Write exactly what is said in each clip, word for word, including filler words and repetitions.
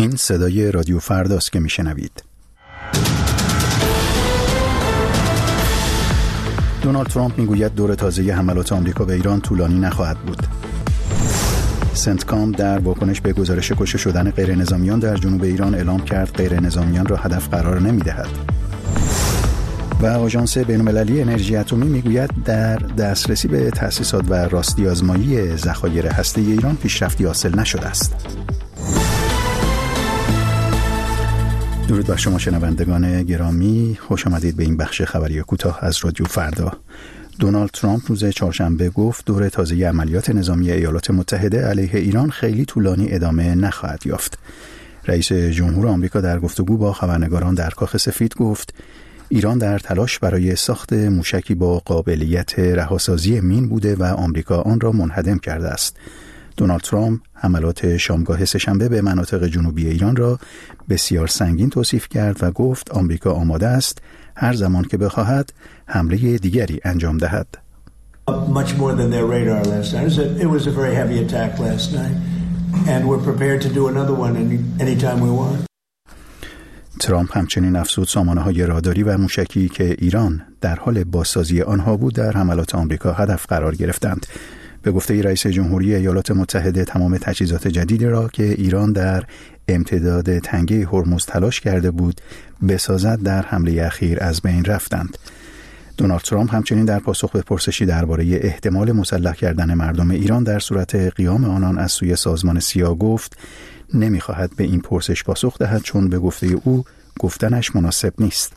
این صدای رادیو فرداست که میشنوید. دونالد ترامپ میگوید دور تازه حملات آمریکا به ایران طولانی نخواهد بود. سنتکام در واکنش به گزارش کشته شدن غیرنظامیان در جنوب ایران اعلام کرد غیرنظامیان را هدف قرار نمی‌دهد. و آژانس بین‌المللی انرژی اتمی میگوید در دسترسی به تأسیسات و راستی آزمایی ذخایر هسته‌ای ایران پیشرفتی حاصل نشده است. درود بر شما شنوندگان گرامی، خوش آمدید به این بخش خبری کوتاه از رادیو فردا. دونالد ترامپ روز چهارشنبه گفت دور تازه عملیات نظامی ایالات متحده علیه ایران خیلی طولانی ادامه نخواهد یافت. رئیس جمهور آمریکا در گفتگو با خبرنگاران در کاخ سفید گفت ایران در تلاش برای ساخت موشکی با قابلیت رهاسازی مین بوده و آمریکا آن را منهدم کرده است. دونالد ترامپ حملات شامگاه سه‌شنبه به مناطق جنوبی ایران را بسیار سنگین توصیف کرد و گفت آمریکا آماده است هر زمان که بخواهد حمله دیگری انجام دهد. Much more than their radar last night. It was a very heavy attack last night and we're prepared to do another one anytime we want. ترامپ همچنین افزود سامانه‌های راداری و موشکی که ایران در حال بازسازی آنها بود در حملات آمریکا هدف قرار گرفتند. به گفته رئیس جمهوری ایالات متحده تمام تجهیزات جدیدی را که ایران در امتداد تنگه هرمز تلاش کرده بود بسازد در حمله اخیر از بین رفتند. دونالد ترامپ همچنین در پاسخ به پرسشی درباره احتمال مسلح کردن مردم ایران در صورت قیام آنان از سوی سازمان سیا گفت نمی‌خواهد به این پرسش پاسخ دهد چون به گفته او گفتنش مناسب نیست.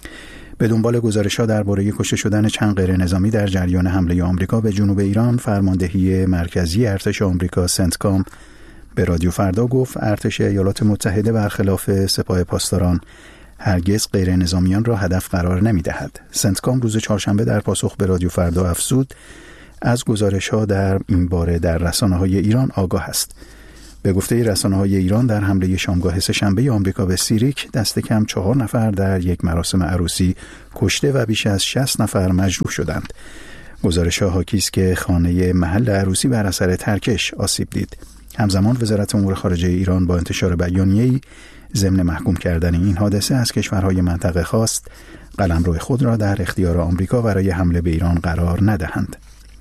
به دنبال گزارش‌ها درباره کشته شدن چند غیرنظامی در جریان حمله آمریکا به جنوب ایران، فرماندهی مرکزی ارتش آمریکا سنتکام به رادیو فردا گفت ارتش ایالات متحده برخلاف سپاه پاسداران هرگز غیرنظامیان را هدف قرار نمی‌دهد. سنتکام روز چهارشنبه در پاسخ به رادیو فردا افزود از گزارش‌ها در این باره در رسانه‌های ایران آگاه است. به گفته رسانه‌های ایران در حمله شامگاه سه‌شنبه آمریکا به سیریک دست کم چهار نفر در یک مراسم عروسی کشته و بیش از شصت نفر مجروح شدند. گزارش‌ها حاکی است که خانه محل عروسی بر اثر ترکش آسیب دید. همزمان وزارت امور خارجه ایران با انتشار بیانیه‌ای ضمن محکوم کردن این حادثه از کشورهای منطقه خواست قلمرو خود را در اختیار آمریکا برای حمله به ایران قرار ندهند.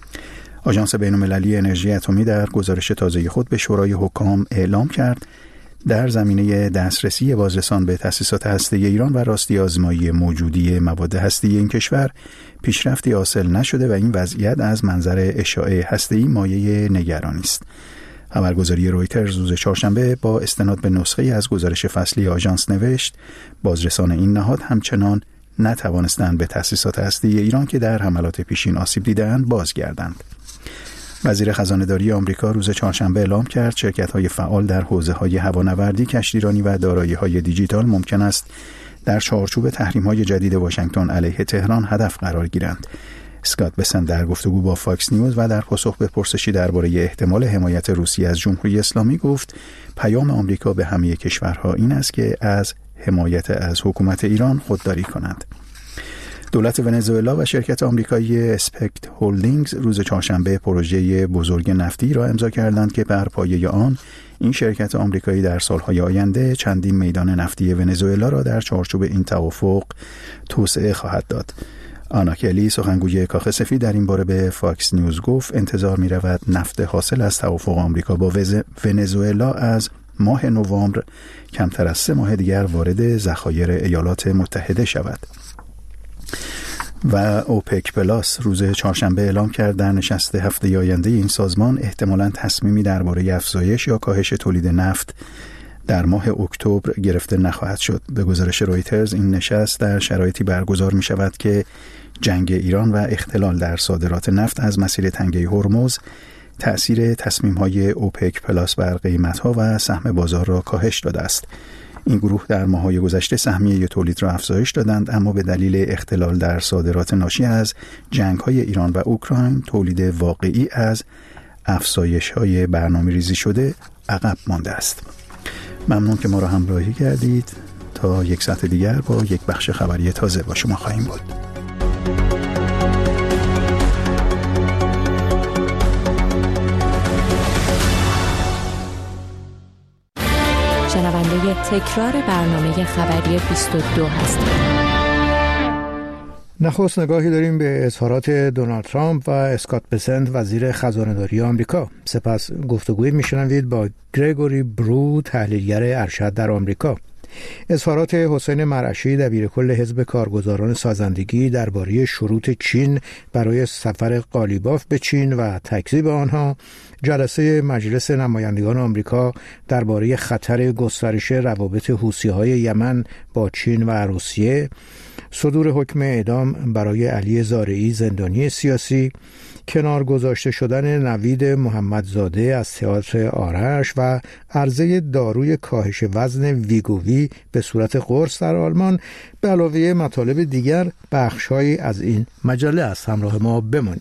آژانس بین‌المللی انرژی اتمی در گزارش تازه خود به شورای حکام اعلام کرد در زمینه دسترسی بازرسان به تأسیسات هسته‌ای ایران و راستی آزمایی موجودی مواد هسته‌ای این کشور پیشرفتی حاصل نشده و این وضعیت از منظر اشاعه هسته‌ای مایه نگرانی است. خبرگزاری رویترز روز چهارشنبه با استناد به نسخه از گزارش فصلی آژانس نوشت بازرسان این نهاد همچنان نتوانستند به تأسیسات هسته‌ای ایران که در حملات پیشین آسیب دیده‌اند بازگردند. وزیر خزانه‌داری آمریکا روز چهارشنبه اعلام کرد شرکت‌های فعال در حوزه‌های هوانوردی، کشتیرانی و دارایی‌های دیجیتال ممکن است در چارچوب تحریم‌های جدید واشنگتن علیه تهران هدف قرار گیرند. اسکات بسن در گفتگو با فاکس نیوز و در پاسخ به پرسشی درباره احتمال حمایت روسیه از جمهوری اسلامی گفت پیام آمریکا به همه کشورها این است که از حمایت از حکومت ایران خودداری کنند. دولت ونزوئلا و شرکت آمریکایی اسپکت هولدینگز روز چهارشنبه پروژه بزرگ نفتی را امضا کردند که بر پایه آن این شرکت آمریکایی در سالهای آینده چندین میدان نفتی ونزوئلا را در چارچوب این توافق توسعه خواهد داد. آنا کلی سخنگوی کاخ سفید در این باره به فاکس نیوز گفت انتظار می رود نفت حاصل از توافق آمریکا با ونزوئلا از ماه نوامبر کمتر از سه ماه دیگر وارد ذخایر ایالات متحده شود. و اوپک پلاس روز چهارشنبه اعلام کرد در نشست هفته آینده این سازمان احتمالاً تصمیمی درباره افزایش یا کاهش تولید نفت در ماه اکتبر گرفته نخواهد شد. به گزارش رویترز این نشست در شرایطی برگزار می شود که جنگ ایران و اختلال در صادرات نفت از مسیر تنگه هرمز تأثیر تصمیم‌های اوپک پلاس بر قیمت‌ها و سهم بازار را کاهش داده است. این گروه در ماه‌های گذشته سهمیه تولید را افزایش دادند اما به دلیل اختلال در صادرات ناشی از جنگ‌های ایران و اوکراین تولید واقعی از افزایش‌های برنامه‌ریزی شده عقب مانده است. ممنون که ما را همراهی کردید. تا یک ساعت دیگر با یک بخش خبری تازه با شما خواهیم بود. شنونده تکرار برنامه خبری بیست و دو هستید. نخست نگاهی داریم به اظهارات دونالد ترامپ و اسکات بسنت وزیر خزانه‌داری آمریکا. سپس گفتگویی میشنوید با گریگوری برو تحلیلگر ارشد در آمریکا. اظهارات حسین مرعشی دبیرکل حزب کارگزاران سازندگی درباره شروط چین برای سفر قالیباف به چین و تکذیب آنها، جلسه مجلس نمایندگان آمریکا درباره خطر گسترش روابط حوثی‌های یمن با چین و روسیه، صدور حکم اعدام برای علی زارعی زندانی سیاسی، کنار گذاشته شدن نوید محمدزاده از تئاتر آرش و عرضه داروی کاهش وزن ویگووی به صورت قرص در آلمان، به علاوه مطالب دیگر بخش‌هایی از این مجله است. همراه ما بمانید.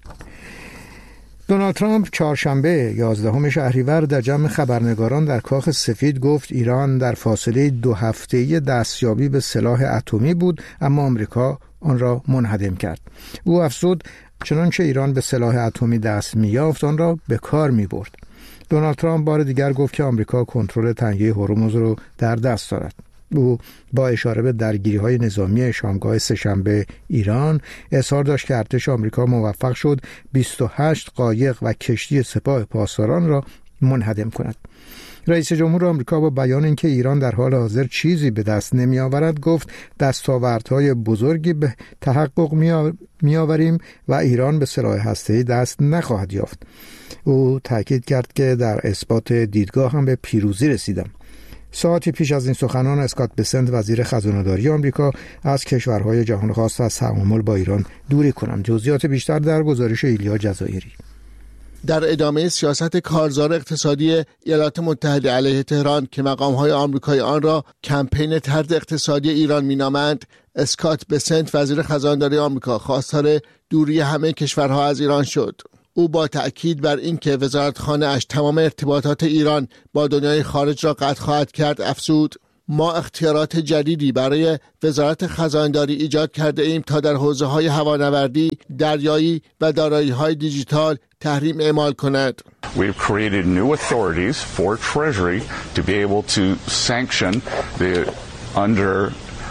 دونالد ترامپ چهارشنبه یازدهم شهریور در جمع خبرنگاران در کاخ سفید گفت ایران در فاصله دو هفته‌ای دستیابی به سلاح اتمی بود، اما آمریکا آن را منهدم کرد. او افزود چنانچه ایران به سلاح اتمی دست می‌یافت آن را به کار می‌برد. دونالد ترامپ بار دیگر گفت که آمریکا کنترل تنگه هرمز را در دست دارد. او با اشاره به درگیری‌های نظامی شامگاه سه‌شنبه ایران اظهار داشت که ارتش آمریکا موفق شد بیست و هشت قایق و کشتی سپاه پاسداران را منهدم کند. رئیس جمهور آمریکا با بیان اینکه ایران در حال حاضر چیزی به دست نمی‌آورد گفت دستاوردهای بزرگی به تحقق می‌آوریم و ایران به سلاح هسته‌ای دست نخواهد یافت. او تاکید کرد که در اثبات دیدگاه هم به پیروزی رسیدم. ساعتی پیش از این سخنان اسکات بسنت وزیر خزانه‌داری آمریکا از کشورهای جهان خواست از تعامل با ایران دوری کنند. جزئیات بیشتر در گزارش ایلیا جزایری. در ادامه سیاست کارزار اقتصادی ایالات متحده علیه تهران که مقام‌های آمریکایی آن را کمپین طرد اقتصادی ایران می‌نامند، اسکات بسنت وزیر خزانه‌داری آمریکا خواستار دوری همه کشورها از ایران شد. او با تأکید بر اینکه وزارتخانه اش تمام ارتباطات ایران با دنیای خارج را قطع خواهد کرد افزود: ما اختیارات جدیدی برای وزارت خزانه‌داری ایجاد کرده ایم تا در حوزه‌های هوانوردی، دریایی و دارایی‌های دیجیتال تحریم اعمال کند. We've created new authorities for Treasury to be able to sanction the under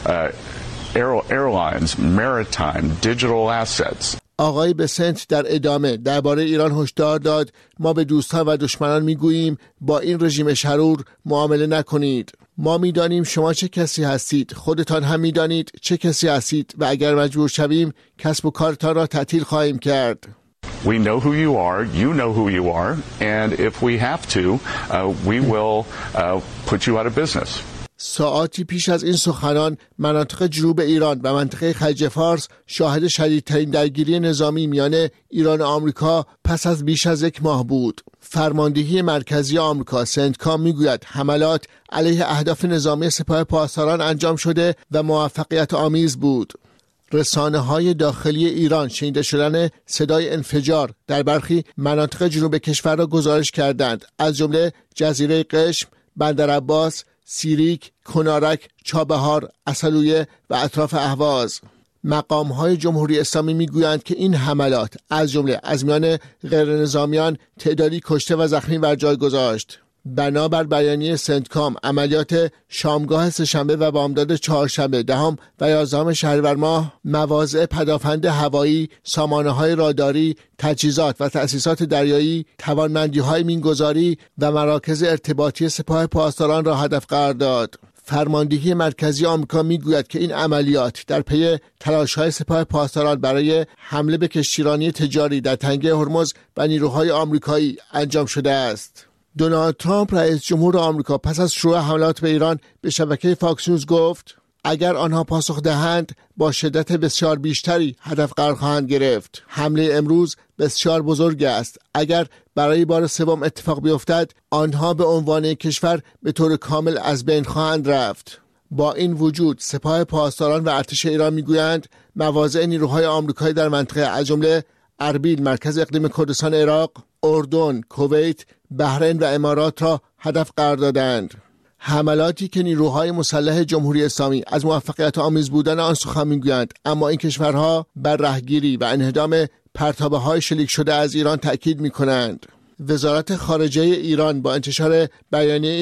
uh, airlines, maritime, digital assets. آقای بسنت در ادامه درباره ایران هشدار داد: ما به دوستان و دشمنان میگوییم با این رژیم شرور معامله نکنید. ما میدانیم شما چه کسی هستید، خودتان هم میدانید چه کسی هستید و اگر مجبور شویم کسب و کارتان را تعطیل خواهیم کرد. We know who you are, you know who you are, and if we have to, uh, we will uh, put you out of business. ساعاتی پیش از این سخنان مناطق جنوب ایران و منطقه خلیج فارس شاهد شدیدترین درگیری نظامی میان ایران و آمریکا پس از بیش از یک ماه بود. فرماندهی مرکزی آمریکا سنتکام میگوید حملات علیه اهداف نظامی سپاه پاسداران انجام شده و موفقیت آمیز بود. رسانه‌های داخلی ایران شنیده شدن صدای انفجار در برخی مناطق جنوب کشور را گزارش کردند، از جمله جزیره قشم، بندرعباس، سیریک، کنارک، چابهار، عسلویه و اطراف اهواز. مقام‌های جمهوری اسلامی میگویند که این حملات از جمله از میان غیر نظامیان تعدادی کشته و زخمی بر جای گذاشت. بنابر بیانیه سنتکام عملیات شامگاه سه‌شنبه و بامداد چهارشنبه دهم و یازدهم شهریور ماه مواضع پدافند هوایی، سامانه‌های راداری، تجهیزات و تأسیسات دریایی، توانمندی‌های مینگذاری و مراکز ارتباطی سپاه پاسداران را هدف قرار داد. فرماندهی مرکزی آمریکا میگوید که این عملیات در پی تلاش‌های سپاه پاسداران برای حمله به کشتیرانی تجاری در تنگه هرمز و نیروهای آمریکایی انجام شده است. دونالد ترامپ رئیس جمهور آمریکا پس از شروع حملات به ایران به شبکه فاکس نیوز گفت اگر آنها پاسخ دهند با شدت بسیار بیشتری هدف قرار خواهند گرفت. حمله امروز بسیار بزرگ است. اگر برای بار سوم اتفاق بیفتد آنها به عنوان کشور به طور کامل از بین خواهند رفت. با این وجود سپاه پاسداران و ارتش ایران میگویند مواضع نیروهای آمریکایی در منطقه از جمله اربیل مرکز اقلیم کردستان عراق، اردن، کویت، بحرین و امارات را هدف قرار دادند. حملاتی که نیروهای مسلح جمهوری اسلامی از موفقیت آمیز بودن آن سخن میگویند، اما این کشورها بر رهگیری و انهدام پرتابه‌های شلیک شده از ایران تأکید می‌کنند. وزارت خارجه ایران با انتشار بیانیه‌ای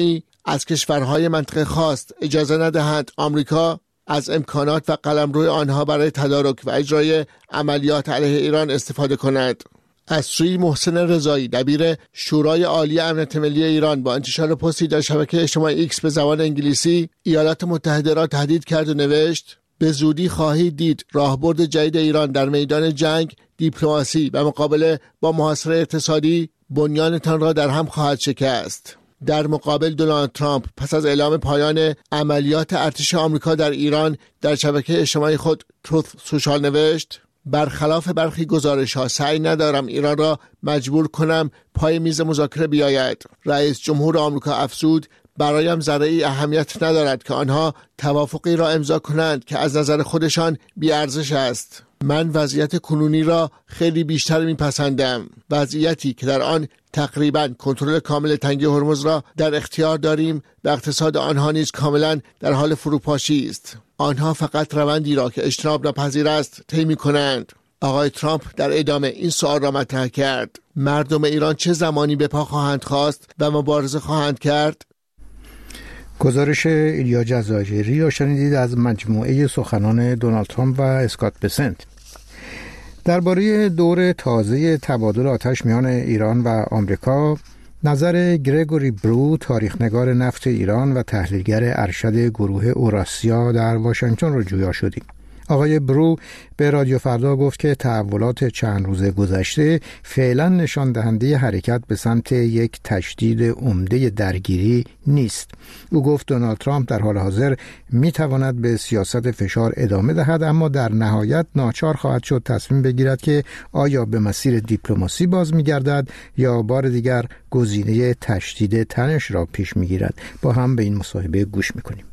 از کشورهای منطقه خواست اجازه ندهند آمریکا از امکانات و قلمرو آنها برای تدارک و اجرای عملیات علیه ایران استفاده کند. از سوی محسن رضایی دبیر شورای عالی امنیت ملی ایران با انتشار پستی در شبکه اجتماعی ایکس به زبان انگلیسی ایالات متحده را تهدید کرد و نوشت: به زودی خواهید دید راهبرد جدید ایران در میدان جنگ، دیپلماسی و مقابله با محاصره اقتصادی بنیانتان را در هم خواهد شکست. در مقابل دونالد ترامپ پس از اعلام پایان عملیات ارتش آمریکا در ایران در شبکه اجتماعی خود تروث سوشال نوشت: برخلاف برخی گزارش‌ها سعی ندارم ایران را مجبور کنم پای میز مذاکره بیاید. رئیس جمهور آمریکا افزود: برایم ذره‌ای اهمیت ندارد که آنها توافقی را امضا کنند که از نظر خودشان بی‌ارزش است. من وضعیت کنونی را خیلی بیشتر میپسندم، وضعیتی که در آن تقریباً کنترل کامل تنگه هرمز را در اختیار داریم و اقتصاد آنها نیز کاملاً در حال فروپاشی است. آنها فقط روندی را که اجتناب ناپذیر است طی می‌کنند. آقای ترامپ در ادامه این سوال را مطرح کرد: مردم ایران چه زمانی به پا خواهند خواست و مبارزه خواهند کرد؟ گزارش ایلیا جزایری را شنیدید از مجموعه سخنان دونالد ترامپ و اسکات بسنت. درباره دور تازه تبادل آتش میان ایران و آمریکا، نظر گرگوری برو، تاریخنگار نفت ایران و تحلیلگر ارشد گروه اوراسیا در واشنگتن را جویا شدیم. آقای برو به رادیو فردا گفت که تحولات چند روز گذشته فعلا نشان دهنده حرکت به سمت یک تشدید عمده درگیری نیست. او گفت دونالد ترامپ در حال حاضر می تواند به سیاست فشار ادامه دهد، اما در نهایت ناچار خواهد شد تصمیم بگیرد که آیا به مسیر دیپلماسی باز می گردد یا بار دیگر گزینه تشدید تنش را پیش می گیرد. با هم به این مصاحبه گوش می کنیم.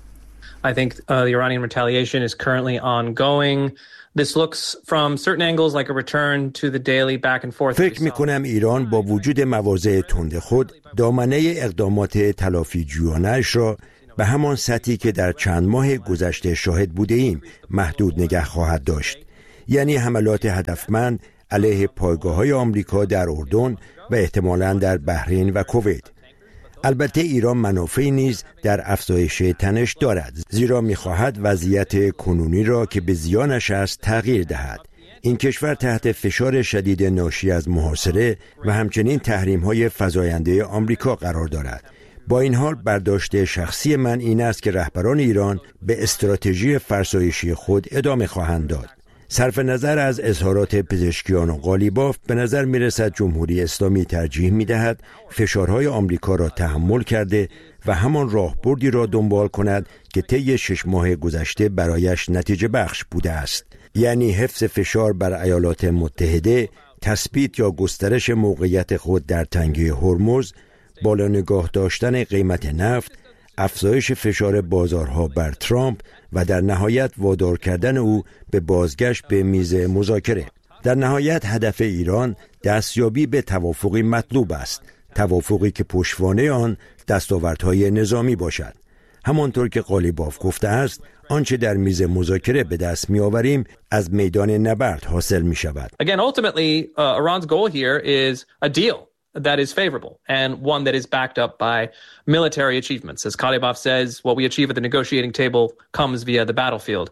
I think uh, the Iranian retaliation is currently ongoing. This looks from certain angles like a return to the daily back and forth. فکر می‌کنم ایران با وجود مواضع تند خود دامنه اقدامات تلافی جویانش را به همان سطحی که در چند ماه گذشته شاهد بوده ایم محدود نگه خواهد داشت. یعنی حملات هدفمند علیه پایگاه‌های آمریکا در اردن و احتمالاً در بحرین و کویت. البته ایران منافعی نیز در افزایش تنش دارد، زیرا می‌خواهد وضعیت کنونی را که به زیانش است تغییر دهد. این کشور تحت فشار شدید ناشی از محاصره و همچنین تحریم‌های فزاینده آمریکا قرار دارد. با این حال برداشت شخصی من این است که رهبران ایران به استراتژی فرسایشی خود ادامه خواهند داد. صرف نظر از اظهارات پزشکیان و قالیباف به نظر می رسد جمهوری اسلامی ترجیح می دهد فشارهای آمریکا را تحمل کرده و همان راهبردی را دنبال کند که طی شش ماه گذشته برایش نتیجه بخش بوده است، یعنی حفظ فشار بر ایالات متحده، تثبیت یا گسترش موقعیت خود در تنگه هرمز، بالا نگاه داشتن قیمت نفت، افزایش فشار بازارها بر ترامپ و در نهایت وادار کردن او به بازگشت به میز مذاکره. در نهایت هدف ایران دستیابی به توافقی مطلوب است، توافقی که پشتوانه آن دستاوردهای نظامی باشد. همانطور که قالیباف گفته است، آنچه در میز مذاکره به دست می‌آوریم از میدان نبرد حاصل می‌شود. Again, ultimately, uh, Iran's goal here is a deal that is favorable and one that is backed up by military achievements. As Kalibov says, what we achieve at the negotiating table comes via the battlefield.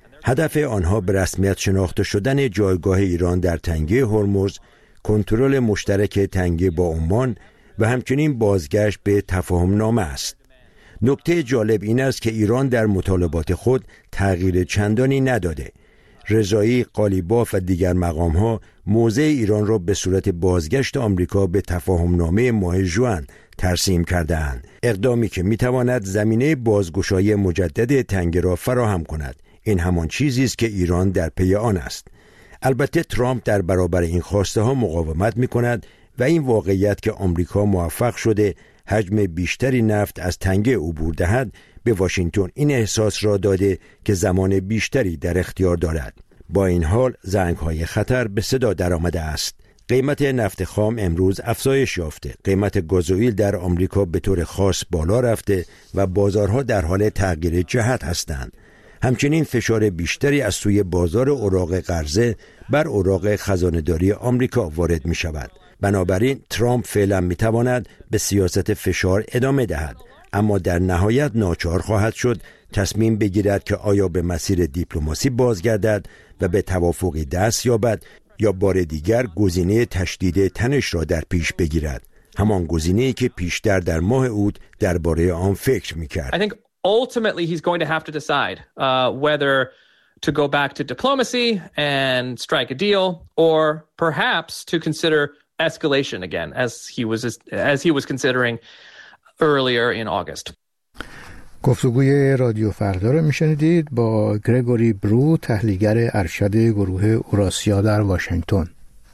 هدف آنها به رسمیت شناخته شدن جایگاه ایران در تنگه هرمز، کنترل مشترک تنگه با عمان و همچنین بازگشت به تفاهم نامه است. نکته جالب این است که ایران در مطالبات خود تغییر چندانی نداده. رضایی، قالیباف و دیگر مقام‌ها موضع ایران را به صورت بازگشت آمریکا به تفاهمنامه ماه ژوئن ترسیم کرده‌اند، اقدامی که می‌تواند زمینه بازگشایی مجدد تنگه را فراهم کند. این همان چیزی است که ایران در پی آن است. البته ترامپ در برابر این خواسته ها مقاومت می‌کند و این واقعیت که آمریکا موفق شده حجم بیشتری نفت از تنگه عبور دهد به واشنگتن این احساس را داده که زمان بیشتری در اختیار دارد. با این حال زنگ‌های خطر به صدا درآمده است. قیمت نفت خام امروز افزایش یافته. قیمت گازوئیل در آمریکا به طور خاص بالا رفته و بازارها در حال تغییر جهت هستند. همچنین فشار بیشتری از سوی بازار اوراق قرضه بر اوراق خزانه‌داری آمریکا وارد می شود. بنابراین ترامپ فعلا می تواند به سیاست فشار ادامه دهد، اما در نهایت ناچار خواهد شد تصمیم بگیرد که آیا به مسیر دیپلماسی بازگردد و به توافقی دست یابد یا بار دیگر گزینه تشدید تنش را در پیش بگیرد، همان گزینه‌ای که پیشتر در ماه اوت درباره آن فکر می‌کرد. I think ultimately he's going to have to decide uh, whether to go back to diplomacy and strike a deal or perhaps to consider escalation again as he was as he was considering earlier in August. گفتگوی رادیو فردا رو میشنیدید با گرگوری برو، تحلیلگر ارشد گروه اوراسیا در واشنگتن.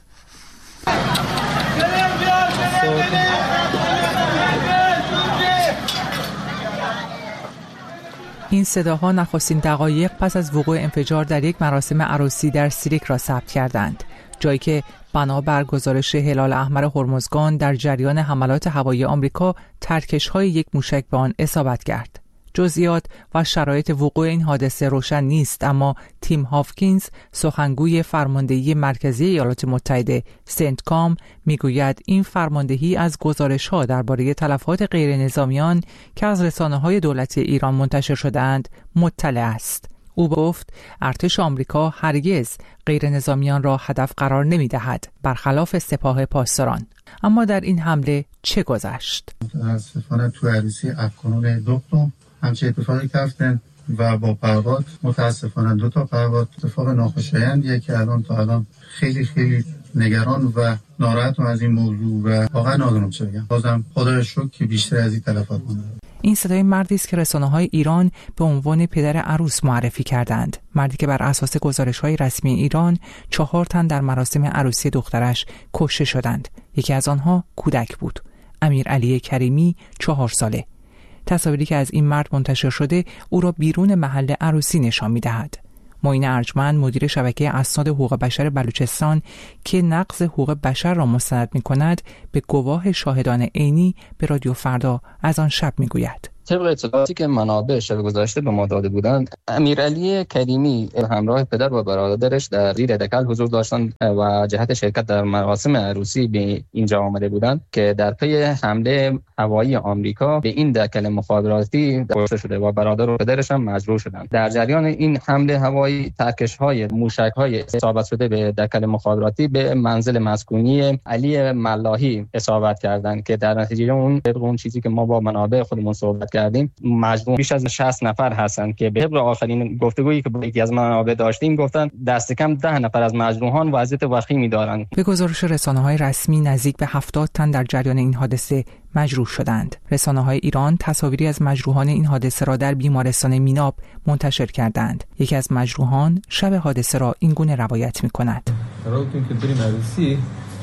این صداها نخستین دقایق پس از وقوع انفجار در یک مراسم عروسی در سیریک را ثبت کردند، جایی که بنابر گزارش هلال احمر هرمزگان در جریان حملات هوایی آمریکا ترکش‌های یک موشک به آن اصابت کرد. جزئیات و شرایط وقوع این حادثه روشن نیست، اما تیم هافکینز، سخنگوی فرماندهی مرکزی ایالات متحده سنتکام، میگوید این فرماندهی از گزارش‌ها درباره تلفات غیر نظامیان که از رسانه‌های دولتی ایران منتشر شده‌اند مطلع است. او گفت ارتش آمریکا هرگز غیر نظامیان را هدف قرار نمی‌دهد، برخلاف سپاه پاسداران. اما در این حمله چه گذشت؟ متاسفانه تو عروسی افغانان دختم همچه اتفاقی کردن و با پرواز متاسفانه دو تا پرواز اتفاق ناخوشایندیه که الان تا الان خیلی خیلی نگران و ناراحتم از این موضوع و واقعا نادونم چه بگم. بازم خدا شکر که بیشتر از این تلفات مونده. این صدای مردی است که رسانه‌های ایران به عنوان پدر عروس معرفی کردند. مردی که بر اساس گزارش‌های رسمی ایران چهار تن در مراسم عروسی دخترش کشته شدند. یکی از آنها کودک بود. امیرعلی کریمی چهار ساله. تصاویری که از این مرد منتشر شده او را بیرون محل عروسی نشان می‌دهد. معین ارجمند، مدیر شبکه اسناد حقوق بشر بلوچستان که نقض حقوق بشر را مستند می‌کند، به گواه شاهدان عینی به رادیو فردا از آن شب می‌گوید. طبق اطلاعاتی که منابع شب گذشته به ما داده بودند، امیرعلی کریمی همراه پدر و برادرش در زیر دکل حضور داشتند و جهت شرکت در مراسم عروسی به اینجا آمده بودند که در پی حمله هوایی آمریکا به این دکل مخابراتی کشته شده و برادر و پدرش هم مجروح شدند. در جریان این حمله هوایی ترکش‌های موشک‌های اصابت شده به دکل مخابراتی به منزل مسکونی علی ملاحی اصابت کردند که در نتیجه اون اون چیزی که ما با منابع خودمون صحبت کردیم مجموع بیش از شصت نفر هستند که به طبق آخرین گفتگویی که با یکی از منابع داشتیم گفتن دست کم ده نفر از مجروحان وضعیت وخیمی دارند. به گزارش رسانه‌های رسمی نزدیک به هفتاد تن در جریان این حادثه مجروح شدند. رسانه‌های ایران تصاویری از مجروحان این حادثه را در بیمارستان میناب منتشر کردند. یکی از مجروحان شب حادثه را اینگونه روایت می‌کند. راهتون که بریم عروسی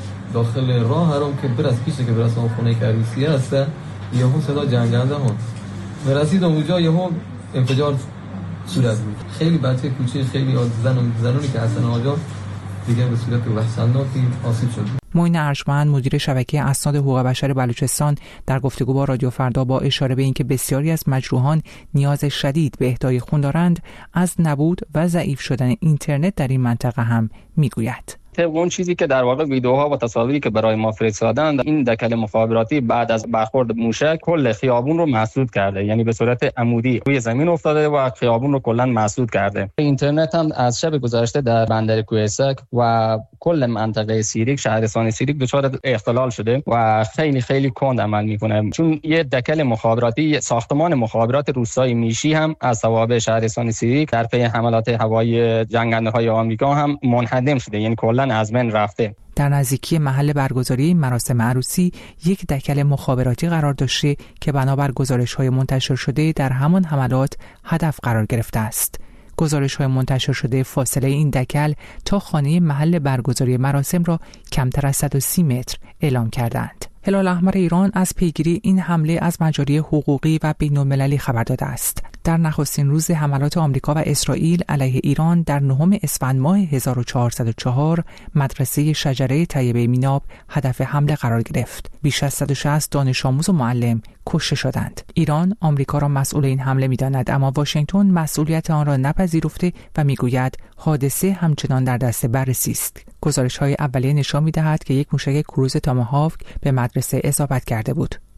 داخل راه هرام که بر از پیش که بر از خونه که عروسی هست یهو صدا جنگنده ها رسید اونجا یهو انفجار صورت بود. خیلی بچه کوچیک، خیلی زن و زنانی که هستن آجا دیگه به صورت وحشتناکی آسیب شد. معین ارجمند، مدیر شبکه اسناد حقوق بشر بلوچستان، در گفتگو با رادیو فردا با اشاره به اینکه بسیاری از مجروحان نیاز شدید به اهدای خون دارند، از نبود و ضعیف شدن اینترنت در این منطقه هم میگوید. طبق اون چیزی که در واقع ویدیوها و تصاویری که برای ما فرستادند، این دکل مخابراتی بعد از برخورد موشک کل خیابون رو مسدود کرده، یعنی به صورت عمودی روی زمین افتاده و خیابون رو کلا مسدود کرده. اینترنت هم از شب گذشته در بندر کوهستان و کل منطقه سیریک، شهرستان سیریک دچار اختلال شده و خیلی خیلی کند عمل میکنه، چون یه دکل مخابراتی ساختمان مخابرات روستای میشی هم از توابع شهرستان سیریک در پی حملات هوایی جنگنده‌های آمریکا هم منهدم شده، یعنی کلا از بین رفته. در نزدیکی محل برگزاری مراسم عروسی یک دکل مخابراتی قرار داشته که بنابر گزارش‌های منتشر شده در همان حملات هدف قرار گرفته است. گزارش‌های منتشر شده فاصله این دکل تا خانه محل برگزاری مراسم را کمتر از صد و سی متر اعلام کردند. هلال احمر ایران از پیگیری این حمله از مجاری حقوقی و بین‌المللی خبر داده است. در نخستین روز حملات آمریکا و اسرائیل علیه ایران در نهم اسفند ماه هزار و چهارصد و چهار مدرسه شجره طیبه میناب هدف حمله قرار گرفت. بیش از صد و شصت دانش آموز و معلم کشته شدند. ایران آمریکا را مسئول این حمله می‌داند، اما واشنگتن مسئولیت آن را نپذیرفته و می‌گوید حادثه همچنان در دست بررسی است. گزارش‌های اولیه نشان می‌دهد که یک موشک کروز تاماهاوک به مدرسه اصابت کرده بود.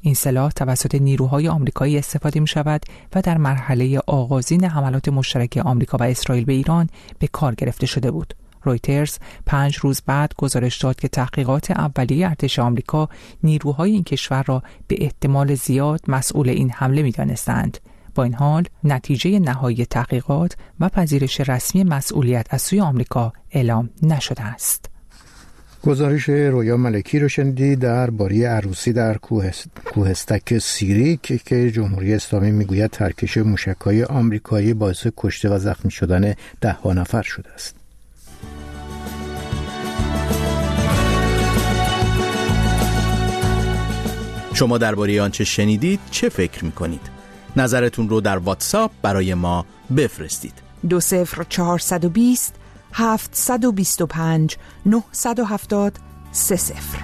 این سلاح توسط نیروهای آمریکایی استفاده می شود و در مرحله آغازین حملات مشترک آمریکا و اسرائیل به ایران به کار گرفته شده بود. رویترز پنج روز بعد گزارش داد که تحقیقات اولیه ارتش آمریکا نیروهای این کشور را به احتمال زیاد مسئول این حمله می دانستند. با این حال نتیجه نهایی تحقیقات و پذیرش رسمی مسئولیت از سوی آمریکا اعلام نشده است. گزارش رویا ملکی رو شنیدی درباره عروسی در کوهستک سیری که, که جمهوری اسلامی میگوید ترکش موشک‌های آمریکایی باعث کشته و زخمی شدن ده ها نفر شده است. شما درباره آنچه شنیدید چه فکر می‌کنید؟ نظرتون رو در واتساپ برای ما بفرستید. دو صفر چهارصد و بیست هفتصد و بیست و پنج نهصد و هفتاد سه صفر.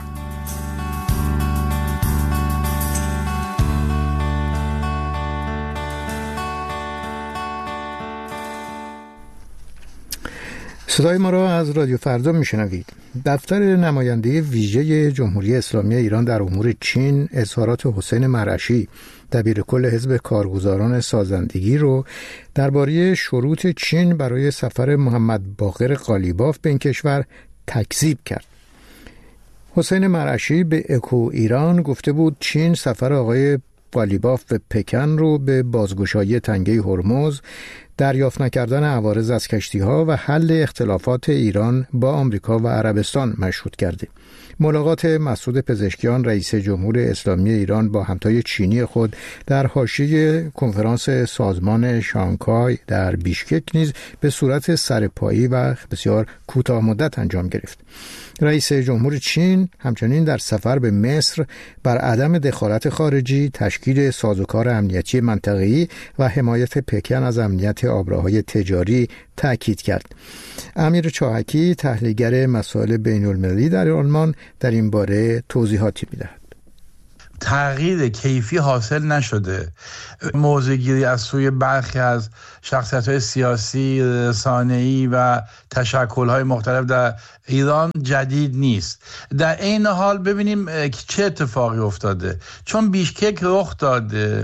صدای ما را از رادیو فردا میشنوید. دفتر نماینده ویژه جمهوری اسلامی ایران در امور چین اظهارات حسین مرعشی دبیر کل حزب کارگزاران سازندگی رو درباره شروط چین برای سفر محمد باقر قالیباف به این کشور تکذیب کرد. حسین مرعشی به اکو ایران گفته بود چین سفر آقای قالیباف به پکن رو به بازگشایی تنگه هرمز، دریافت نکردن عوارض از کشتی‌ها و حل اختلافات ایران با آمریکا و عربستان مشروط کرده. ملاقات مسعود پزشکیان رئیس جمهور اسلامی ایران با همتای چینی خود در حاشیه کنفرانس سازمان شانگهای در بیشکک نیز به صورت سرپایی و بسیار کوتاه مدت انجام گرفت. رئیس جمهور چین همچنین در سفر به مصر بر عدم دخالت خارجی، تشکیل سازوکار امنیتی منطقه‌ای و حمایت پکن از امنیت آبراهای تجاری تأکید کرد. امیر چاهکی تحلیلگر مسائل بین المللی در آلمان در این باره توضیحاتی می‌دهد. تغییر کیفی حاصل نشده. موضع‌گیری از سوی برخی از شخصیت‌های سیاسی، رسانه‌ای و تشکل‌های مختلف در ایران جدید نیست. در این حال ببینیم چه اتفاقی افتاده. چون بیشکک رخ داده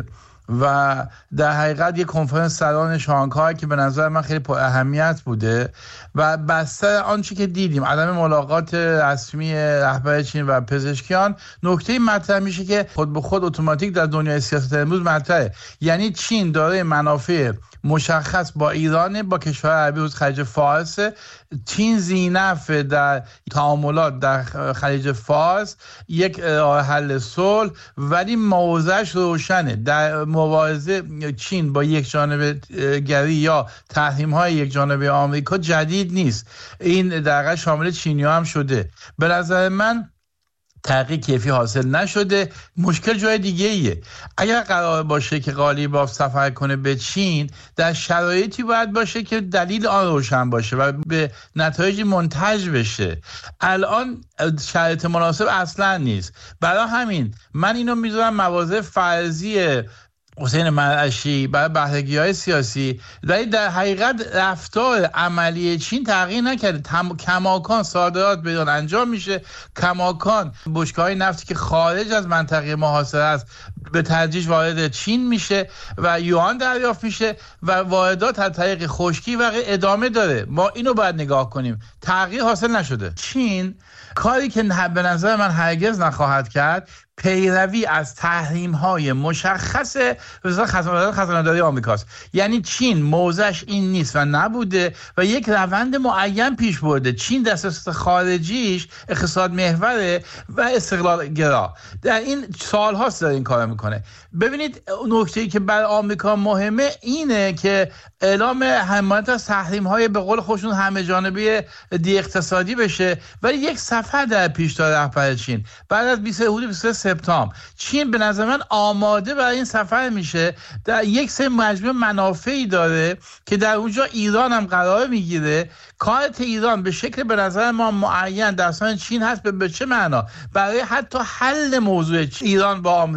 و در حقیقت یک کنفرانس سران شانگهای که به نظر من خیلی پر اهمیت بوده و بستر آنچه که دیدیم عدم ملاقات رسمی رهبر چین و پزشکیان، نکته مطرح میشه که خود به خود اتوماتیک در دنیای سیاست امروز مطرحه. یعنی چین داره منافع مشخص با ایران، با کشور عربی حوزه خلیج فارس. چین ذینفع در تعاملات در خلیج فارس یک راه حل صلح، ولی موضعش روشنه. در مبارزه چین با یک جانبه گری یا تحریم های یک جانبه آمریکا جدید نیست. این در شامل چینی‌ها هم شده. به نظر من تحقیق کیفی حاصل نشده. مشکل جای دیگه ایه. اگر قرار باشه که قالیباف سفر کنه به چین، در شرایطی باید باشه که دلیل آن روشن باشه و به نتایج منتج بشه. الان شرایط مناسب اصلا نیست. برای همین من اینو میذارم مواضع فرضی حسین مرعشی برای بهره‌گیری‌های سیاسی، ولی در حقیقت رفتار عملی چین تغییر نکرده. تم... کماکان صادرات به ایران انجام میشه، کماکان بشکه‌های نفتی که خارج از منطقه محاصره است به تدریج وارد چین میشه و یوان دریافت میشه و واردات از طریق خشکی و ادامه داره. ما اینو باید نگاه کنیم. تغییر حاصل نشده. چین کاری که به نظر من هرگز نخواهد کرد پیروی از تحریم‌های مشخص وزارت خزانه‌داری آمریکاست. یعنی چین موضعش این نیست و نبوده و یک روند معین پیش برده. چین در سیاست خارجیش اقتصاد محوره و استقلال گرا. در این سال‌هاست داره این کارو میکنه. ببینید نکته‌ای که برای آمریکا مهمه اینه که اعلام حمایت از تحریم‌های به قول خودشون همه جانبه دی اقتصادی بشه، ولی یک سفر در پیش داره رهبر چین بعد از بیست و سه سپتامبر. چین به نظر من آماده برای این سفر میشه. در یک سری مجموعه منافعی داره که در اونجا ایران هم قرار میگیره. کارت ایران به شکل به نظر ما معین در سان چین هست. به چه معنا؟ برای حتی حل موضوع ایران با آمریکا. یعنی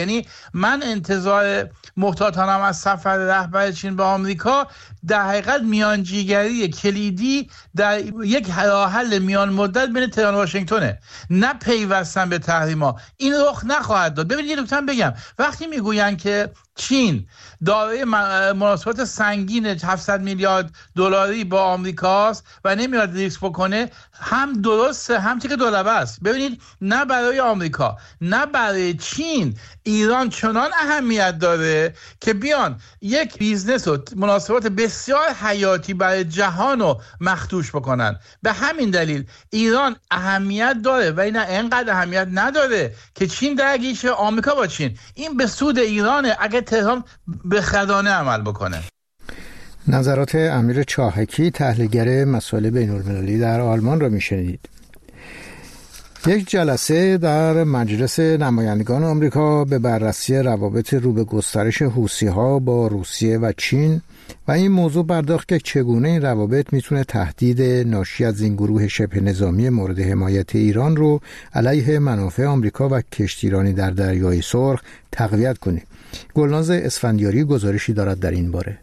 یعنی من انتظار محتاطانم از سفر رهبر چین به آمریکا در حقیقت میانجیگری کلیدی در یک راه حل میان مدت بین تهران و واشنگتونه، نه پیوستن به تحریما. این رخ نخواهد داد. ببینید نکته بگم، وقتی میگوین که چین دارای مناسبات سنگین هفتصد میلیارد دلاری با آمریکاست و نمیاد ریسک بکنه، هم درسته هم تیک دولبه است. ببینید نه برای آمریکا نه برای چین ایران چنان اهمیت داره که بیان یک بیزنس و مناسبات بسیار حیاتی برای جهان رو مخدوش بکنن. به همین دلیل ایران اهمیت داره و این انقدر اهمیت نداره که چین درگیر شه آمریکا با چین. این به سود ایرانه اگه تهران به خردانه عمل بکنه. نظرات امیر چاهکی تحلیلگر مسائل بین‌المللی در آلمان را میشنید. یک جلسه در مجلس نمایندگان آمریکا به بررسی روابط رو به گسترش حوثی‌ها با روسیه و چین و این موضوع پرداخت که چگونه این روابط میتونه تهدید ناشی از این گروه شبه نظامی مورد حمایت ایران رو علیه منافع آمریکا و کشتیرانی در دریای سرخ تقویت کنه. گلناز اسفندیاری گزارشی دارد در این باره.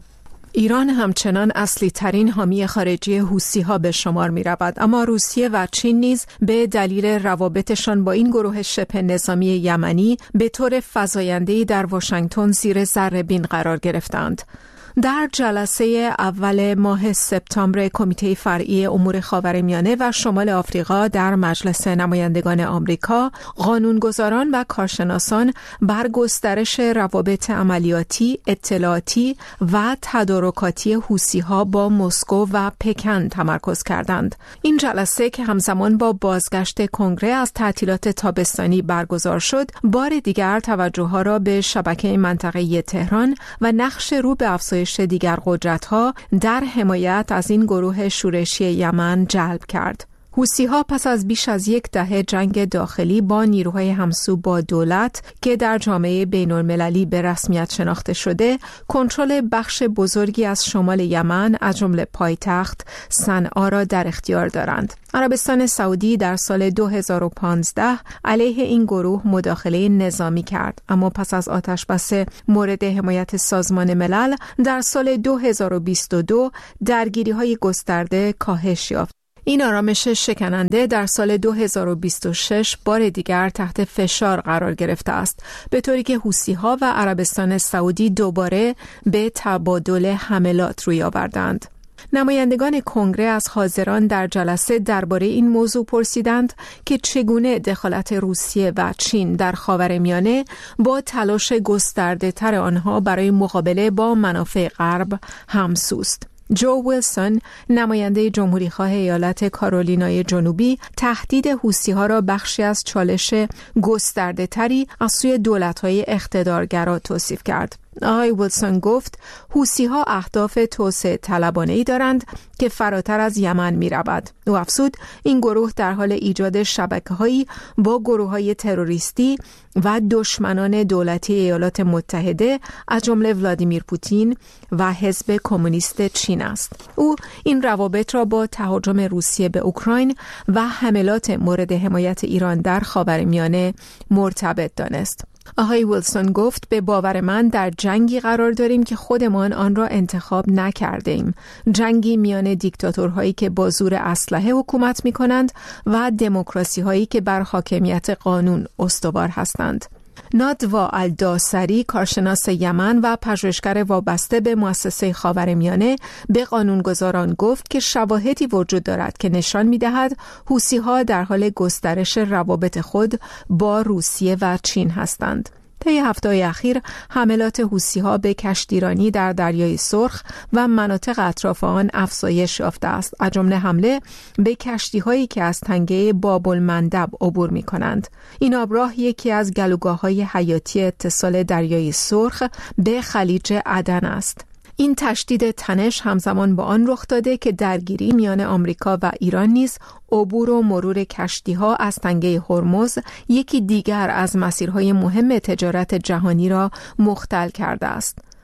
ایران همچنان اصلی ترین حامی خارجی حوثی‌ها به شمار می رود، اما روسیه و چین نیز به دلیل روابطشان با این گروه شبه نظامی یمنی به طور فزاینده‌ای در واشنگتن زیر ذره‌بین قرار گرفتند. در جلسه اول ماه سپتامبر کمیته فرعی امور خاورمیانه و شمال آفریقا در مجلس نمایندگان آمریکا، قانونگذاران و کارشناسان بر گسترش روابط عملیاتی، اطلاعاتی و تدارکاتی حوثی‌ها با مسکو و پکن تمرکز کردند. این جلسه که همزمان با بازگشت کنگره از تعطیلات تابستانی برگزار شد، بار دیگر توجه‌ها را به شبکه منطقه‌ای تهران و نقش رو به افزایش دیگر قدرت‌ها در حمایت از این گروه شورشی یمن جلب کرد. حوثی‌ها پس از بیش از یک دهه جنگ داخلی با نیروهای همسو با دولت که در جامعه بین‌المللی به رسمیت شناخته شده، کنترل بخش بزرگی از شمال یمن از جمله پایتخت صنعا را در اختیار دارند. عربستان سعودی در سال دو هزار و پانزده علیه این گروه مداخله نظامی کرد، اما پس از آتشبس مورد حمایت سازمان ملل در سال دو هزار و بیست و دو درگیری‌های گسترده کاهش یافت. این آرامش شکننده در سال دو هزار و بیست و شش بار دیگر تحت فشار قرار گرفته است، به طوری که حوثی‌ها و عربستان سعودی دوباره به تبادل حملات روی آوردند. نمایندگان کنگره از حاضران در جلسه درباره این موضوع پرسیدند که چگونه دخالت روسیه و چین در خاورمیانه با تلاش گسترده تر آنها برای مقابله با منافع غرب همسوست. جو ویلسون، نماینده جمهوریخواه ایالت کارولینای جنوبی، تهدید حوثی‌ها را بخشی از چالش گسترده تری از سوی دولت‌های اقتدارگرا توصیف کرد. آقای ویلسون گفت حوثی‌ها اهداف توسعه طلبانه‌ای دارند که فراتر از یمن می‌رود. او افزود این گروه در حال ایجاد شبکه‌هایی با گروه‌های تروریستی و دشمنان دولتی ایالات متحده از جمله ولادیمیر پوتین و حزب کمونیست چین است. او این روابط را با تهاجم روسیه به اوکراین و حملات مورد حمایت ایران در خاورمیانه مرتبط دانست. آقای ویلسون گفت به باور من در جنگی قرار داریم که خودمان آن را انتخاب نکرده ایم. جنگی میان دیکتاتورهایی که با زور اسلحه حکومت می کنند و دموکراسی هایی که بر حاکمیت قانون استوار هستند. نادوا الداسری، کارشناس یمن و پژوهشگر وابسته به مؤسسه خاورمیانه، به قانونگذاران گفت که شواهدی وجود دارد که نشان می‌دهد حوثی‌ها در حال گسترش روابط خود با روسیه و چین هستند. طی هفته‌های اخیر حملات حوثی‌ها به کشتیرانی در دریای سرخ و مناطق اطراف آن افزایش یافته است، از جمله حمله به کشتی‌هایی که از تنگه باب المندب عبور می‌کنند. این آبراه یکی از گلوگاه‌های حیاتی اتصال دریای سرخ به خلیج عدن است. این تشدید تنش همزمان با آن رخ داده که درگیری میان آمریکا و ایران نیز عبور و مرور کشتی‌ها از تنگه هرمز، یکی دیگر از مسیرهای مهم تجارت جهانی را مختل کرده است.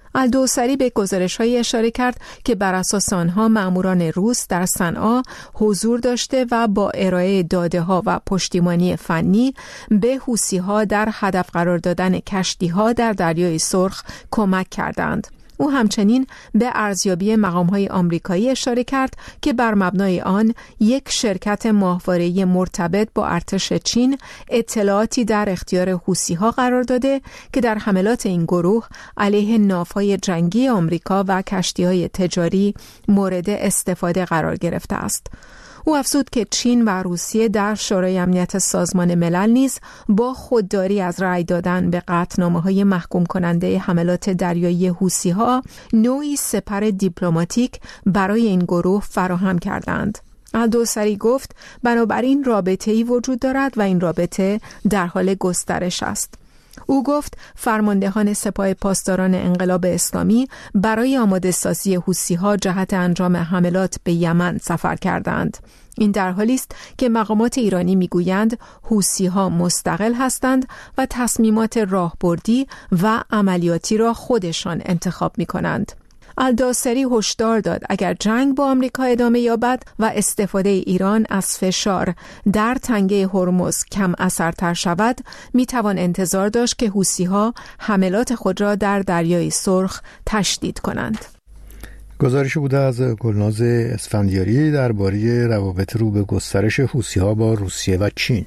الدوسری به گزارش‌هایی اشاره کرد که بر اساس آنها ماموران روس در صنعا حضور داشته و با ارائه داده‌ها و پشتیبانی فنی به حوثی‌ها در هدف قرار دادن کشتی‌ها در دریای سرخ کمک کردند. او همچنین به ارزیابی مقام‌های آمریکایی اشاره کرد که بر مبنای آن یک شرکت ماهواره‌ای مرتبط با ارتش چین اطلاعاتی در اختیار حوثی‌ها قرار داده که در حملات این گروه علیه ناوهای جنگی آمریکا و کشتی‌های تجاری مورد استفاده قرار گرفته است. او افزود که چین و روسیه در شورای امنیت سازمان ملل نیز با خودداری از رأی دادن به قطعنامه‌های محکوم کننده حملات دریایی حوثی‌ها نوعی سپر دیپلماتیک برای این گروه فراهم کردند. الدوسری گفت بنابراین رابطه‌ای وجود دارد و این رابطه در حال گسترش است. او گفت فرماندهان سپاه پاسداران انقلاب اسلامی برای آماده سازی حوثی‌ها جهت انجام حملات به یمن سفر کردند. این در حالی است که مقامات ایرانی میگویند حوثی‌ها مستقل هستند و تصمیمات راهبردی و عملیاتی را خودشان انتخاب می‌کنند. الدوسری هشدار داد اگر جنگ با آمریکا ادامه یابد و استفاده ایران از فشار در تنگه هرمز کم اثرتر شود، میتوان انتظار داشت که حوثی‌ها حملات خود را در دریای سرخ تشدید کنند. گزارش بوده از گلناز اسفندیاری درباره روابط رو به گسترش حوثی‌ها با روسیه و چین.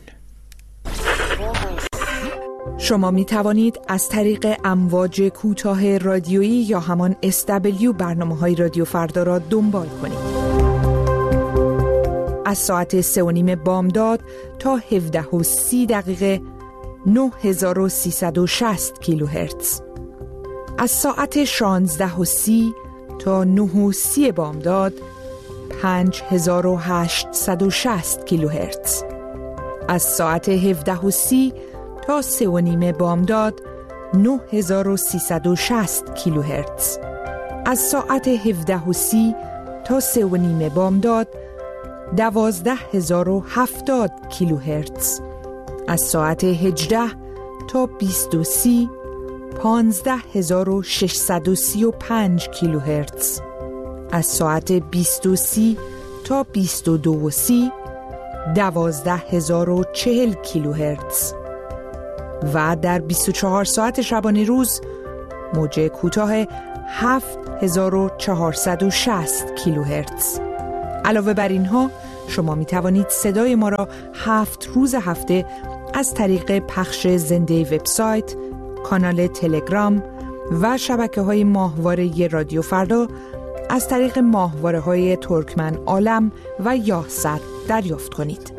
شما می توانید از طریق امواج کوتاه رادیویی یا همان اس دبلیو برنامه‌های رادیو فردا را دنبال کنید. از ساعت سه و نیم بامداد تا هفده و سی دقیقه نه هزار و سیصد و شصت کیلوهرتز. از ساعت شانزده و سی تا نه و سی بامداد پنج هزار و هشتصد و شصت کیلوهرتز. از ساعت هفده و سی تا سه و نیم بامداد نه هزار و سیصد و شصت کیلوهرتز. از ساعت هفده و سی تا سه و نیم بامداد دوازده هزار و هفتاد کیلوهرتز. از ساعت هجده تا بیست و سی پانزده هزار و ششصد و سی و پنج کیلوهرتز. از ساعت بیست و سی تا بیست و دو و سی دوازده هزار و چهل کیلوهرتز. و در بیست و چهار ساعت شبانه روز موج کوتاه هفت هزار و چهارصد و شصت کیلوهرتز. علاوه بر اینها شما می توانید صدای ما را هفت روز هفته از طریق پخش زنده وبسایت، کانال تلگرام و شبکه‌های ماهواره رادیو فردا از طریق ماهواره‌های ترکمن عالم و یاهصد دریافت کنید.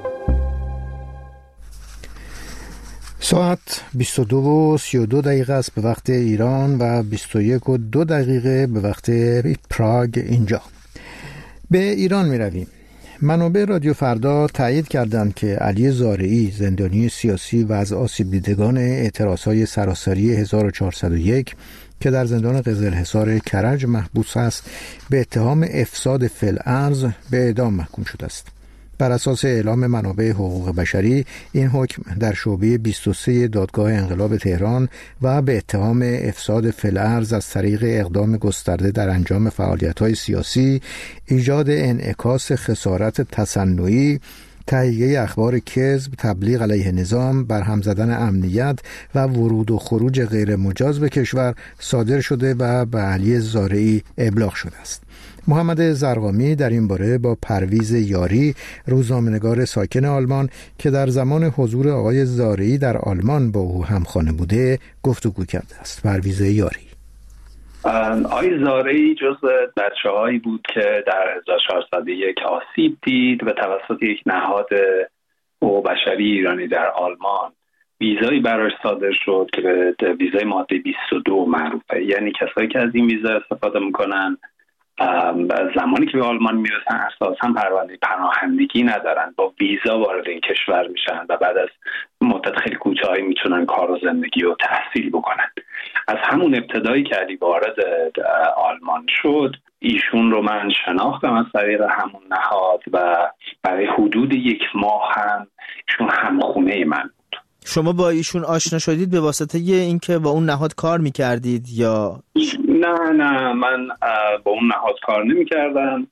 ساعت بیست و دو و سی و دو دقیقه است به وقت ایران و بیست و یک و دو دقیقه به وقت پراگ اینجا. به ایران می رویم. منابع رادیو فردا تایید کردند که علی زارعی زندانی سیاسی و از آسیب دیدگان اعتراضهای سراسری هزار و چهارصد و یک که در زندان قزلحصار کرج محبوس است به اتهام افساد فی‌الارض به اعدام محکوم شده است. بر اساس اعلام منابع حقوق بشری این حکم در شعبه بیست و سه دادگاه انقلاب تهران و به اتهام افساد فی‌الارض از طریق اقدام گسترده در انجام فعالیت‌های سیاسی، ایجاد انعکاس خسارت تصنعی، تهیه اخبار کذب، تبلیغ علیه نظام، برهم زدن امنیت و ورود و خروج غیر مجاز به کشور صادر شده و به علی زارعی ابلاغ شده است. محمد زرقامی در این باره با پرویز یاری، روزنامه‌نگار ساکن آلمان که در زمان حضور آقای زارعی در آلمان با او همخانه بوده، گفتگو کرده است. پرویز یاری: آقای زارعی جزو بچه‌هایی بود که در هزار و چهارصد و یک آسیب دید و توسط یک نهاد حقوق بشری ایرانی در آلمان ویزایی براش صادر شد که به ویزای ماده بیست و دو معروفه. یعنی کسایی که از این ویزا استفاده میکنن زمانی که به آلمان میرسن اساساً پرونده پناهندگی ندارن، با ویزا وارد این کشور میشن و بعد از مدت خیلی کوتاهی میتونن کار و زندگی و تحصیل بکنن. از همون ابتدایی که علی وارد آلمان شد ایشون رو من شناختم از طریق همون نهاد و برای حدود یک ماه هم ایشون همخونه من بود شما با ایشون آشنا شدید به واسطه اینکه با اون نهاد کار میکردید یا؟ نه نه من با اون نهاد کار نمیکردم.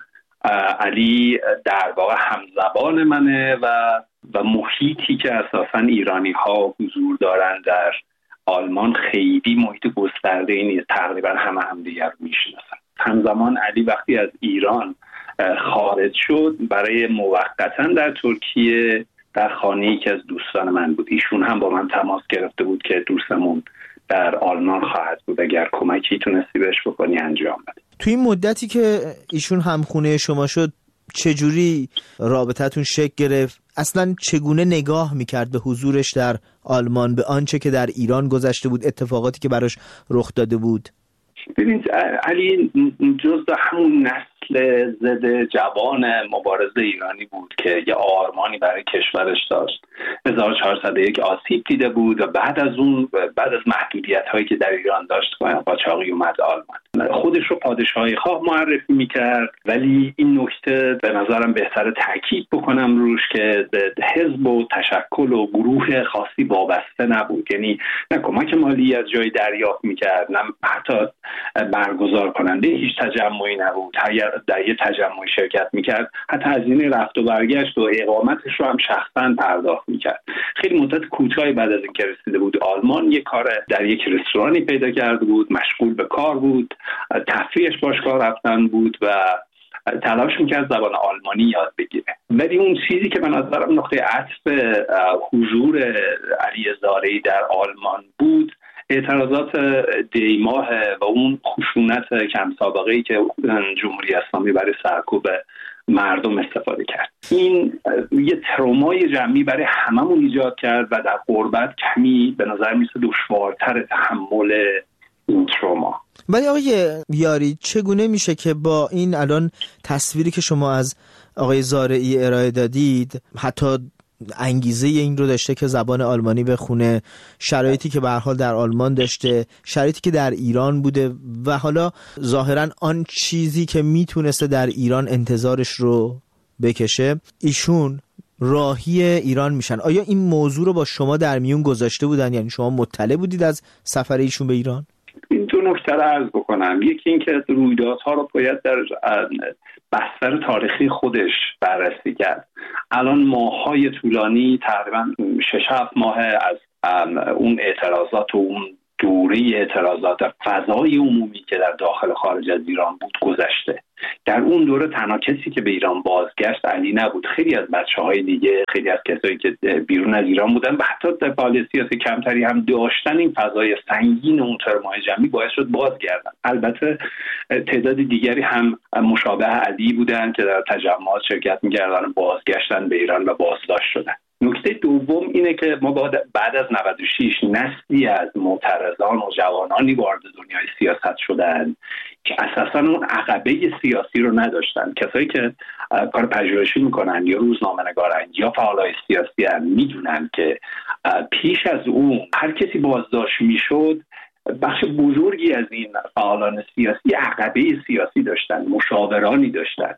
علی در واقع همزبان منه و و محیطی که اساساً ایرانی ها حضور دارن در آلمان خیلی محیط گسترده‌ای نیست، تقریبا همه همدیگر رو میشناسن. همزمان علی وقتی از ایران خارج شد برای موقتاً در ترکیه در خانه‌ای که از دوستان من بود، ایشون هم با من تماس گرفته بود که دوستمون در آلمان خواهد بود، اگر کمکی تونستی بهش بکنی انجام بده. توی این مدتی که ایشون همخونه شما شد چجوری رابطتون شکل گرفت؟ اصلا چگونه نگاه میکرد به حضورش در آلمان، به آنچه که در ایران گذشته بود، اتفاقاتی که براش رخ داده بود؟ ببینید علی جز همون نسل ضد جوان مبارزه ایرانی بود که یه آرمانی برای کشورش داشت. هزار و چهارصد و یک آسیب دیده بود و بعد از اون بعد از محدودیت هایی که در ایران داشت قاچاقی اومد آلمان. خودش رو پادشاهی خواه معرفی میکرد، ولی این نکته به نظرم بهتره تاکید بکنم روش که حزب و تشکل و گروه خاصی وابسته نبود. یعنی نه کمک مالی از جای دریافت میکرد، نه حتی برگزار کننده هیچ تجمعی نبود. در یه تجمعی شرکت میکرد، حتی هزینه رفت و برگشت و اقامتش رو هم شخصا پرداخت میکرد. خیلی مدت کوتاهی بعد از اینکه رسیده بود آلمان یک کار در یک رستورانی پیدا کرده بود، مشغول به کار بود، تفریحش باشگاه رفتن بود و تلاش میکرد زبان آلمانی یاد بگیره. ولی اون چیزی که به نظرم نقطه عطف حضور علی زارعی در آلمان بود اعتراضات دیماه و اون خشونت کم سابقه‌ای که جمهوری اسلامی برای سرکوب مردم استفاده کرد. این یه ترومای جمعی برای هممون ایجاد کرد و در غربت کمی به نظر میسه دشوارتر تحمل این تروما. ولی آقای یاری چگونه میشه که با این الان تصویری که شما از آقای زارعی ارائه دادید، حتی انگیزه این رو داشته که زبان آلمانی بخونه، شرایطی که به هر حال در آلمان داشته، شرایطی که در ایران بوده و حالا ظاهرا آن چیزی که میتونسته در ایران انتظارش رو بکشه، ایشون راهی ایران میشن. آیا این موضوع رو با شما در میون گذاشته بودن؟ یعنی شما مطلع بودید از سفر ایشون به ایران؟ این دو نکته رو عرض بکنم. یکی این که رویدادها رو باید در بستر تاریخی خودش بررسی کرد. الان ماه‌های طولانی، تقریبا شش هفت ماه از اون اعتراضات و اون دوره اعتراضات فضای عمومی که در داخل خارج از ایران بود گذشته. در اون دوره تنها کسی که به ایران بازگشت علی نبود. خیلی از بچه‌های دیگه، خیلی از کسایی که بیرون از ایران بودن و حتی در فعالیت سیاسی کمتری هم داشتن، این فضای سنگین اون ترمای جمعی باعث شد بازگردن. البته تعداد دیگری هم مشابه علی بودن که در تجمعات شرکت می‌کردن و بازگشتن به ایران و بازداشت شدن. نکته دوم اینه که ما بعد از نود و شش نسلی از معترضان و جوانانی وارد دنیای سیاست شدن که اساساً اون عقبه سیاسی رو نداشتن. کسایی که کار پژوهشی میکنن یا روزنامه‌نگارن یا فعالای سیاسی هم میدونن که پیش از اون هر کسی بازداشت میشد، بخش بزرگی از این فعالان سیاسی عقبه سیاسی داشتن، مشاورانی داشتن،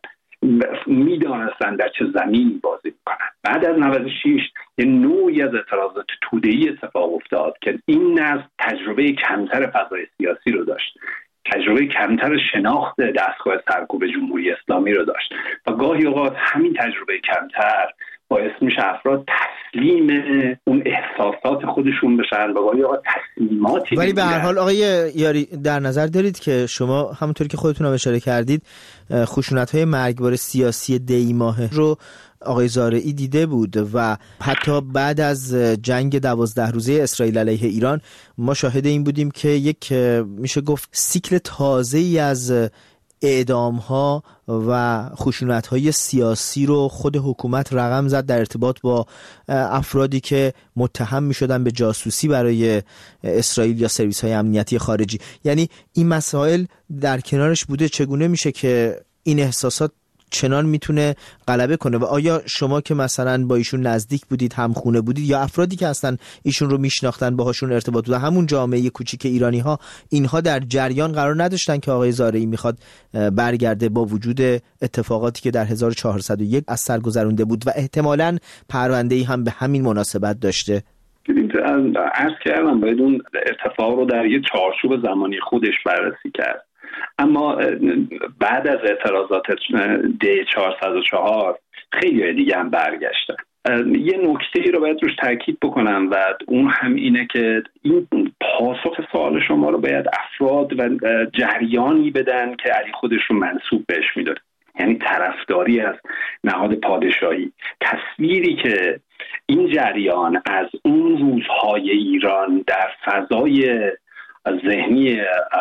میدانستن در چه زمینی بازی میکنن. بعد از نود و شش یه نوعی از اعتراضات توده‌ای اتفاق افتاد که این نسل تجربه کمتر فضای سیاسی رو داشت، تجربه کمتر شناخت دستگاه سرکوب جمهوری اسلامی رو داشت و گاهی اوقات همین تجربه کمتر باعث میشه افراد تسلیم اون احساسات خودشون بشن و گاهی اوقات تسلیماتی. ولی به هر حال آقای یاری در نظر دارید که شما همونطوری که خودتون هم اشاره کردید خشونت‌های مرگبار سیاسی دی ماهه رو آقای زارعی دیده بود و حتی بعد از جنگ دوازده روزه اسرائیل علیه ایران ما شاهد این بودیم که یک میشه گفت سیکل تازه‌ای از اعدام‌ها و خشونت‌های سیاسی رو خود حکومت رقم زد در ارتباط با افرادی که متهم می‌شدن به جاسوسی برای اسرائیل یا سرویس‌های امنیتی خارجی. یعنی این مسائل در کنارش بوده. چگونه میشه که این احساسات چنان میتونه غلبه کنه؟ و آیا شما که مثلا با ایشون نزدیک بودید، همخونه بودید، یا افرادی که اصلا ایشون رو میشناختن باهاشون ارتباط بود، همون جامعه کوچیک ایرانی ها، اینها در جریان قرار نداشتن که آقای زارعی میخواد برگرده با وجود اتفاقاتی که در هزار و چهارصد و یک از سر گذرونده بود و احتمالاً پرونده‌ای هم به همین مناسبت داشته؟ عرض کردم باید اون اتفاق رو در یه چارچوب زمانی خودش بررسی کرد. اما بعد از اعتراضات دی چهارصد و چهار خیلی دیگه هم برگشتن. یه نکته رو باید روش تاکید بکنم و اون هم اینه که این پاسخ سوال شما رو باید افراد و جریانی بدن که علی خودش رو منسوب بهش میداد، یعنی طرفداری از نهاد پادشاهی. تصویری که این جریان از اون روزهای ایران در فضای ذهنی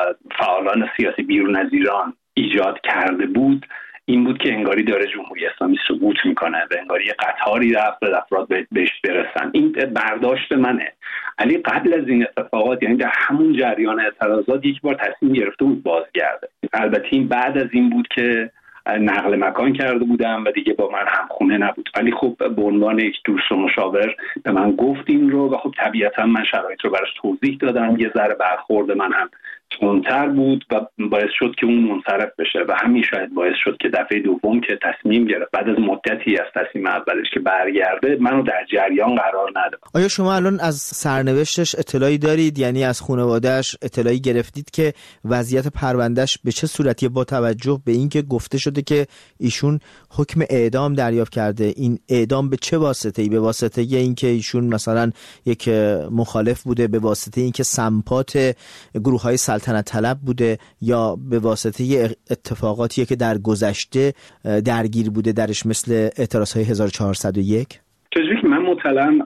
فعالان سیاسی بیرون از ایران ایجاد کرده بود این بود که انگاری داره جمهوری اسلامی سقوط میکنه و انگاری قطاری رفت افراد بهش برسن. این برداشت منه. علی قبل از این اتفاقات، یعنی در همون جریان اعتراضات، یک بار تصمیم گرفته بود بازگرده. البته این بعد از این بود که نقل مکان کرده بودم و دیگه با من همخونه نبود، ولی خب به عنوان یک دوست و مشاور به من گفت این رو و خب طبیعتا من شرایط رو براش توضیح دادم. یه ذره برخورد من هم تندتر بود و باعث شد که اون منصرف بشه و همین شاید باعث شد که دفعه دوم که تصمیم گرفت بعد از مدتی از تصمیم اولش که برگرده منو در جریان قرار نداد. آیا شما الان از سرنوشتش اطلاعی دارید؟ یعنی از خانواده‌اش اطلاعی گرفتید که وضعیت پروندهش به چه صورتیه، با توجه به اینکه گفته شده که ایشون حکم اعدام دریافت کرده؟ این اعدام به چه واسطه‌ای؟ به واسطه اینکه ایشون مثلا یک مخالف بوده، به واسطه اینکه سمپات گروه‌های سلطنت طلب بوده، یا به واسطه اتفاقاتیه که در گذشته درگیر بوده درش، مثل اعتراضهای هزار و چهارصد و یک؟ چجوری که من مطلعم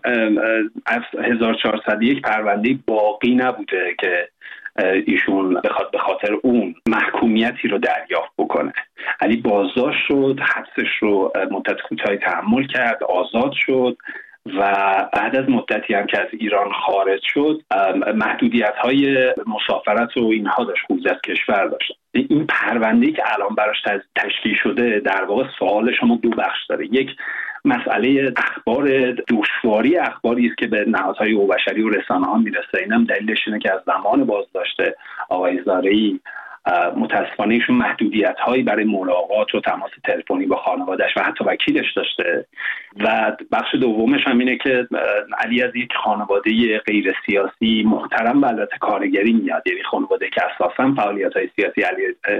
از هزار و چهارصد و یک پرونده باقی نبوده که ایشون بخواد به خاطر اون محکومیتی رو دریافت بکنه. علی بازداشت شد، حبسش رو مدت کوتاهی تحمل کرد، آزاد شد و بعد از مدتی هم که از ایران خارج شد محدودیت‌های مسافرت و اینها داشت، خروج از کشور داشت. این پرونده‌ای که الان براش تشکیل شده در واقع سوال شما دو بخش داره. یک، مسئله اخبار، دشواری اخباری است که به نهادهای اوبشری و رسانه‌ها میرسه. اینم دلیلش اینه که از زمان بازداشت آقای زارعی متاسفانه ایشون محدودیت‌هایی برای ملاقات و تماس تلفنی با خانواده‌اش و حتی وکیلش داشته. و بخش دومش هم اینه که علی از یک خانواده غیر سیاسی محترم و البته کارگری میاد، یعنی خانواده که اساساً فعالیت‌های سیاسی علی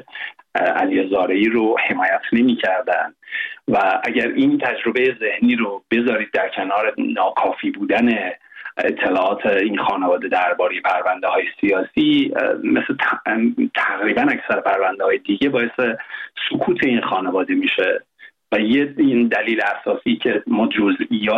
علی زارعی رو حمایت نمی‌کردن. و اگر این تجربه ذهنی رو بذارید در کنار ناکافی بودن اطلاعات این خانواده درباره پرونده های سیاسی، مثل تقریبا اکثر پرونده های دیگه باعث سکوت این خانواده میشه. و یه این دلیل اساسی که ما جزئیات